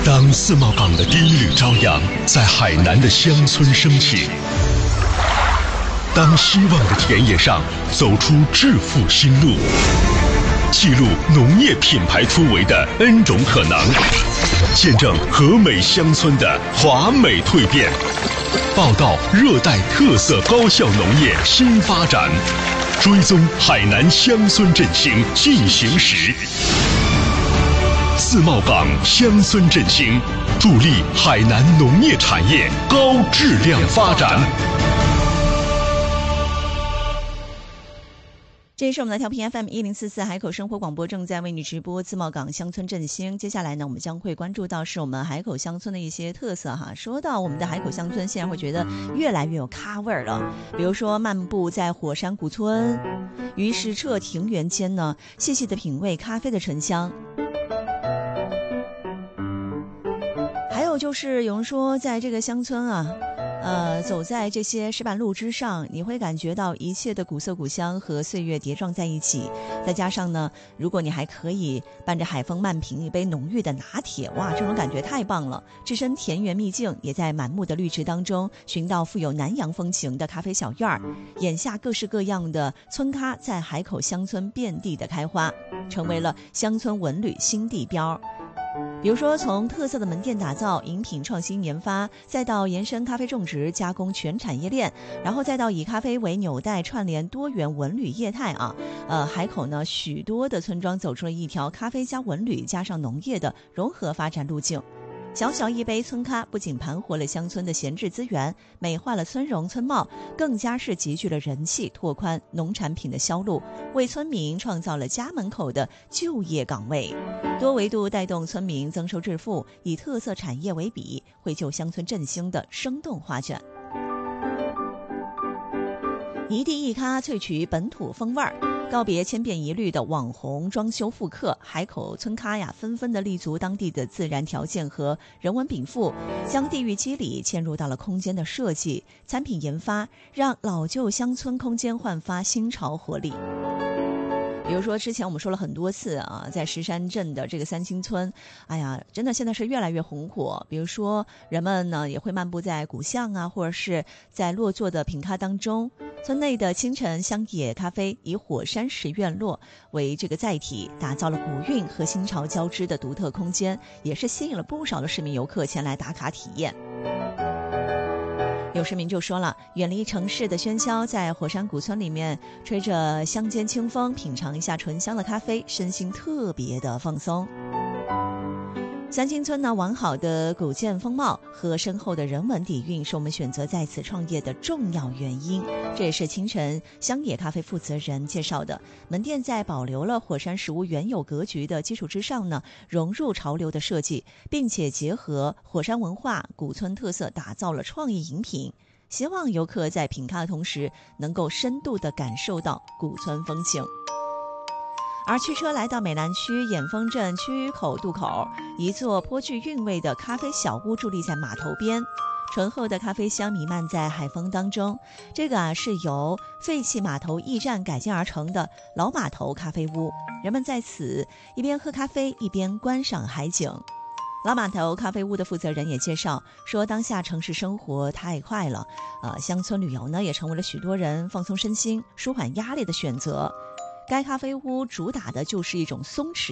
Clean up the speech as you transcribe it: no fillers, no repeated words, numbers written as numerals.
当自贸港的第一缕朝阳在海南的乡村升起，当希望的田野上走出致富新路，记录农业品牌突围的 N 种可能，见证和美乡村的华美蜕变，报道热带特色高效农业新发展，追踪海南乡村振兴进行时。自贸港乡村振兴，助力海南农业产业高质量发展。 这是我们的调频 FM 1044海口生活广播，正在为你直播自贸港乡村振兴。接下来呢，我们将会关注到是我们海口乡村的一些特色哈。说到我们的海口乡村，现在会觉得越来越有咖味儿了。比如说漫步在火山古村，于石澈庭园间呢，细细的品味咖啡的醇香。还有就是有人说，在这个乡村啊，走在这些石板路之上，你会感觉到一切的古色古香和岁月叠撞在一起。再加上呢，如果你还可以伴着海风慢品一杯浓郁的拿铁，哇，这种感觉太棒了！置身田园秘境，也在满目的绿植当中寻到富有南洋风情的咖啡小院儿。眼下各式各样的村咖在海口乡村遍地的开花，成为了乡村文旅新地标。比如说，从特色的门店打造、饮品创新研发，再到延伸咖啡种植加工全产业链，然后再到以咖啡为纽带串联多元文旅业态啊。海口呢，许多的村庄走出了一条咖啡加文旅加上农业的融合发展路径。小小一杯村咖不仅盘活了乡村的闲置资源，美化了村容村貌，更加是集聚了人气，拓宽农产品的销路，为村民创造了家门口的就业岗位，多维度带动村民增收致富，以特色产业为笔，绘就乡村振兴的生动画卷。一地一咖萃取本土风味儿，告别千变一律的网红装修复刻，海口村咖呀纷纷的立足当地的自然条件和人文禀赋，将地域肌理嵌入到了空间的设计、产品研发，让老旧乡村空间焕发新潮活力。比如说之前我们说了很多次啊，在石山镇的这个三清村，哎呀，真的现在是越来越红火。比如说人们呢也会漫步在古巷啊，或者是在落座的品咖当中。村内的清晨乡野咖啡以火山石院落为这个载体，打造了古韵和新潮交织的独特空间，也是吸引了不少的市民游客前来打卡体验。有市民就说了，远离城市的喧嚣，在火山古村里面吹着乡间清风，品尝一下醇香的咖啡，身心特别的放松。三清村呢，完好的古建风貌和深厚的人文底蕴是我们选择在此创业的重要原因。这也是清晨乡野咖啡负责人介绍的。门店在保留了火山石屋原有格局的基础之上呢，融入潮流的设计，并且结合火山文化、古村特色，打造了创意饮品。希望游客在品咖的同时，能够深度地感受到古村风情。而驱车来到美兰区眼峰镇区口渡口，一座颇具韵味的咖啡小屋伫立在码头边，醇厚的咖啡香弥漫在海风当中。这个是由废弃码头驿站改建而成的老码头咖啡屋，人们在此一边喝咖啡一边观赏海景。老码头咖啡屋的负责人也介绍说，当下城市生活太快了，乡村旅游呢也成为了许多人放松身心、舒缓压力的选择。该咖啡屋主打的就是一种松弛